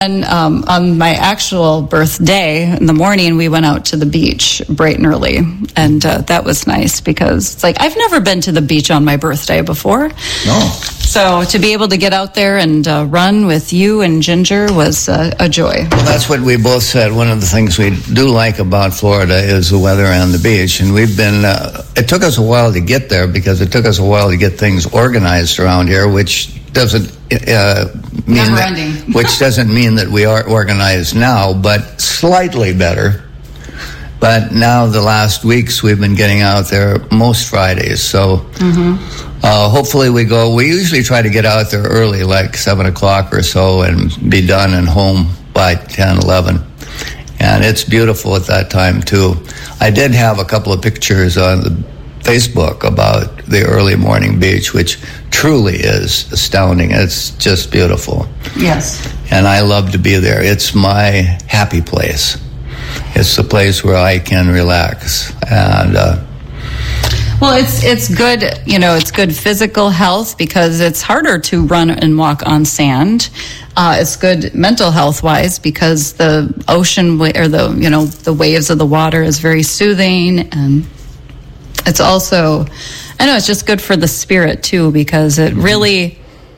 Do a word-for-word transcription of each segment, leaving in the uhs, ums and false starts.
And um, on my actual birthday, in the morning, we went out to the beach bright and early. And uh, that was nice because it's like, I've never been to the beach on my birthday before. No. So to be able to get out there and uh, run with you and Ginger was uh, a joy. Well, that's what we both said. One of the things we do like about Florida is the weather and the beach. And we've been, uh, it took us a while to get there because it took us a while to get things organized around here, which doesn't uh, mean Never that, ending. which doesn't mean that we are organized now, but slightly better. But now the last weeks we've been getting out there most Fridays. So mm-hmm. uh, hopefully we go. We usually try to get out there early, like seven o'clock or so, and be done and home by ten, eleven. And it's beautiful at that time too. I did have a couple of pictures on the Facebook about the early morning beach, which truly is astounding. It's just beautiful. Yes. And I love to be there. It's my happy place. It's the place where I can relax. And uh, well, it's it's good, you know, it's good physical health because it's harder to run and walk on sand. Uh, it's good mental health wise because the ocean wa- or the you know the waves of the water is very soothing, and it's also, I know it's just good for the spirit too because it really.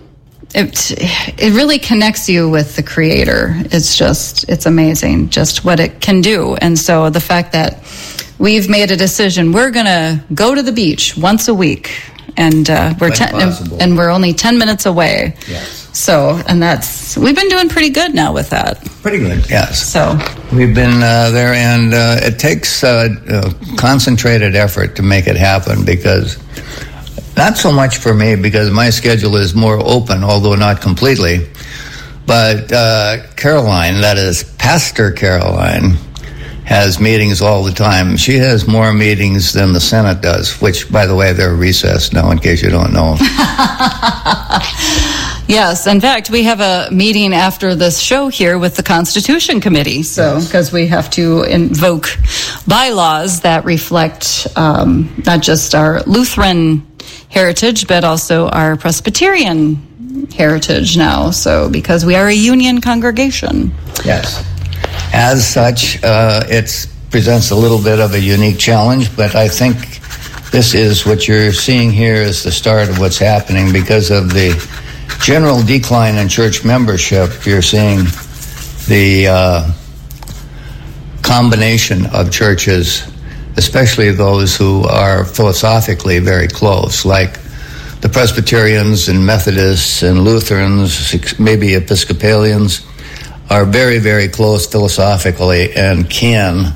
It it really connects you with the Creator. It's just, it's amazing just what it can do. And so the fact that we've made a decision, we're going to go to the beach once a week. And uh, we're ten, and, and we're only ten minutes away. Yes. So, and that's, we've been doing pretty good now with that. Pretty good, yes. So. We've been uh, there, and uh, it takes uh, uh, concentrated effort to make it happen because not so much for me because my schedule is more open, although not completely. But uh, Caroline, that is Pastor Caroline, has meetings all the time. She has more meetings than the Senate does, which, by the way, they're recessed now, in case you don't know. Yes, in fact, we have a meeting after this show here with the Constitution Committee, so because we have to invoke bylaws that reflect um, not just our Lutheran heritage, but also our Presbyterian heritage now, so because we are a union congregation. Yes. As such, uh, it presents a little bit of a unique challenge, but I think this is what you're seeing here is the start of what's happening because of the general decline in church membership. You're seeing the uh, combination of churches, especially those who are philosophically very close, like the Presbyterians and Methodists and Lutherans, maybe Episcopalians, are very, very close philosophically and can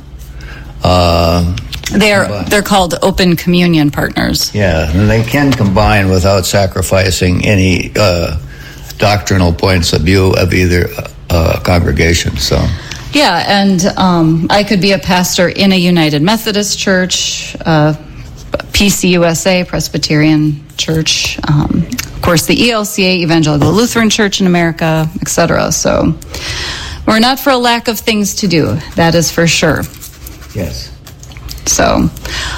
uh, They're they're called open communion partners. Yeah, and they can combine without sacrificing any uh, doctrinal points of view of either uh, congregation. So, yeah, and um, I could be a pastor in a United Methodist Church, uh, P C U S A, Presbyterian Church, um, of course, the E L C A, Evangelical Lutheran Church in America, et cetera. So, we're not for a lack of things to do. That is for sure. Yes. So,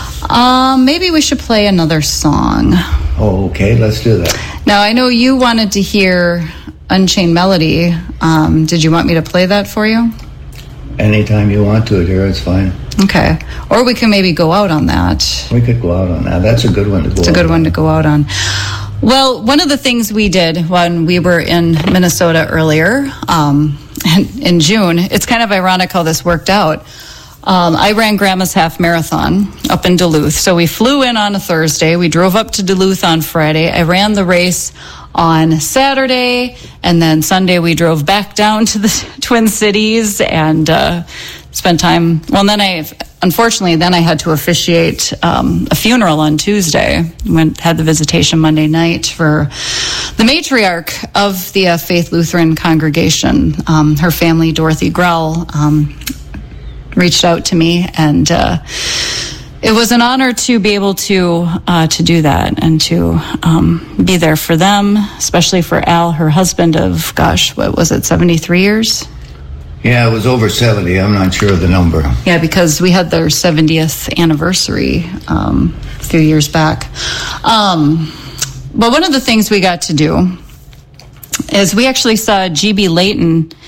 um, maybe we should play another song. Oh, okay, let's do that. Now, I know you wanted to hear Unchained Melody. Um, did you want me to play that for you? Anytime you want to, dear, it's fine. Okay. Or we can maybe go out on that. We could go out on that. That's a good one to go out on. It's a good one to go out on. Well, one of the things we did when we were in Minnesota earlier, um, in June, it's kind of ironic how this worked out. Um, I ran Grandma's Half Marathon up in Duluth. So we flew in on a Thursday. We drove up to Duluth on Friday. I ran the race on Saturday. And then Sunday we drove back down to the Twin Cities and uh, spent time. Well, and then I, unfortunately, then I had to officiate um, a funeral on Tuesday. Went had the visitation Monday night for the matriarch of the uh, Faith Lutheran congregation. Um, her family, Dorothy Grell, um, reached out to me, and uh, it was an honor to be able to uh, to do that and to um, be there for them, especially for Al, her husband of, gosh, what was it, seventy-three years? Yeah, it was over seventy. I'm not sure of the number. Yeah, because we had their seventieth anniversary um, a few years back. Um, but one of the things we got to do is we actually saw G B Layton